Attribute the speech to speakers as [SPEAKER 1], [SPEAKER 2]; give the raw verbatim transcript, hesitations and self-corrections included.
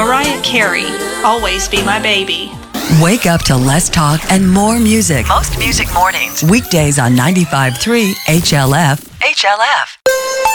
[SPEAKER 1] Mariah Carey, Always Be My Baby.
[SPEAKER 2] Wake up to less talk and more music. Most music mornings. Weekdays on ninety-five point three H L F. H L F.